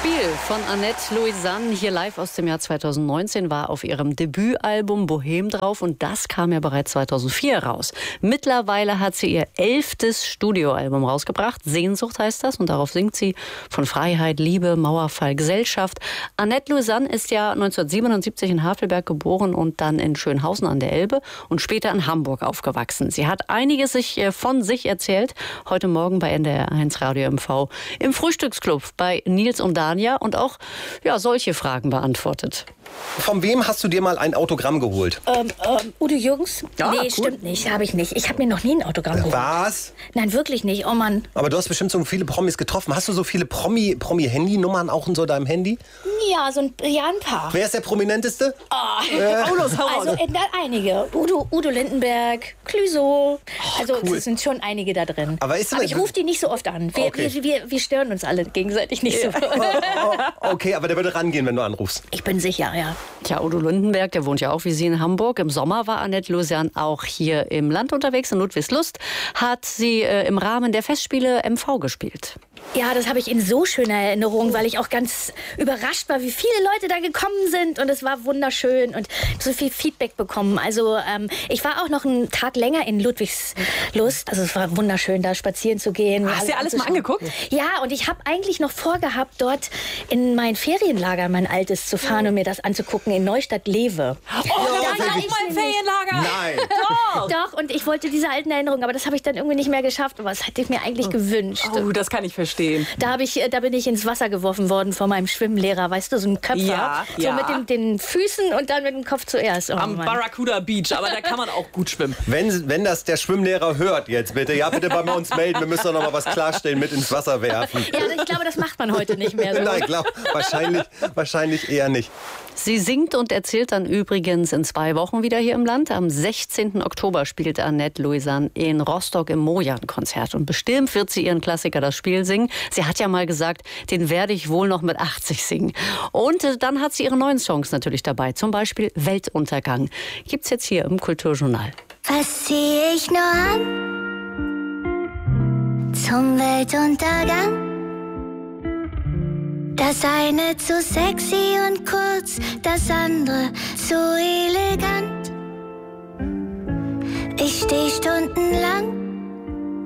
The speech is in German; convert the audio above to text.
Spiel von Annette Louisanne, hier live aus dem Jahr 2019, war auf ihrem Debütalbum Bohem drauf und das kam ja bereits 2004 raus. Mittlerweile hat sie ihr 11. Studioalbum rausgebracht, Sehnsucht heißt das, und darauf singt sie von Freiheit, Liebe, Mauerfall, Gesellschaft. Annette Louisanne ist ja 1977 in Havelberg geboren und dann in Schönhausen an der Elbe und später in Hamburg aufgewachsen. Sie hat einiges von sich erzählt, heute Morgen bei NDR1 Radio MV im Frühstücksclub bei Nils und Dania und auch solche Fragen beantwortet. Von wem hast du dir mal ein Autogramm geholt? Udo Jürgens? Ja, nee, cool. Stimmt nicht, habe ich nicht. Ich habe mir noch nie ein Autogramm geholt. Was? Nein, wirklich nicht. Oh Mann. Aber du hast bestimmt so viele Promis getroffen. Hast du so viele Promi-Handynummern auch in so deinem Handy? Ja, ein paar. Wer ist der Prominenteste? Also einige. Udo Lindenberg, Clouseau. Also es sind schon einige da drin. Aber ich rufe die nicht so oft an. Wir stören uns alle gegenseitig nicht so. Okay, aber der würde rangehen, wenn du anrufst. Ich bin sicher, ja. Tja, Udo Lindenberg, der wohnt ja auch wie Sie in Hamburg. Im Sommer war Annette Louisanne auch hier im Land unterwegs. In Ludwigslust hat sie im Rahmen der Festspiele MV gespielt. Ja, das habe ich in so schöner Erinnerung, weil ich auch ganz überrascht war, wie viele Leute da gekommen sind. Und es war wunderschön und so viel Feedback bekommen. Also ich war auch noch einen Tag länger in Ludwigslust. Also es war wunderschön, da spazieren zu gehen. Hast du dir alles mal angeguckt? Ja, und ich habe eigentlich noch vorgehabt, dort in mein Ferienlager, mein altes, zu fahren und mir das anzugucken in Neustadt-Lewe. Oh, da war ich mal im Ferienlager. Nein. Doch, und ich wollte diese alten Erinnerungen, aber das habe ich dann irgendwie nicht mehr geschafft. Aber das hätte ich mir eigentlich gewünscht. Oh, das kann ich verstehen. Da bin ich ins Wasser geworfen worden von meinem Schwimmlehrer, weißt du, so ein Köpfer. Ja, so ja. mit den Füßen und dann mit dem Kopf zuerst. Oh, Am Mann. Barracuda Beach, aber da kann man auch gut schwimmen. Wenn das der Schwimmlehrer hört jetzt bitte, bitte bei uns melden. Wir müssen doch noch mal was klarstellen, mit ins Wasser werfen. Ja, ich glaube, das macht man heute nicht mehr so. Nein, wahrscheinlich eher nicht. Sie singt und erzählt dann übrigens in 2 Wochen wieder hier im Land. Am 16. Oktober spielt Annette Louisanne in Rostock im Mojan-Konzert. Und bestimmt wird sie ihren Klassiker Das Spiel singen. Sie hat ja mal gesagt, den werde ich wohl noch mit 80 singen. Und dann hat sie ihre neuen Songs natürlich dabei. Zum Beispiel Weltuntergang. Gibt's jetzt hier im Kulturjournal. Was zieh ich nur an zum Weltuntergang? Das eine zu sexy und kurz, das andere zu elegant. Ich steh stundenlang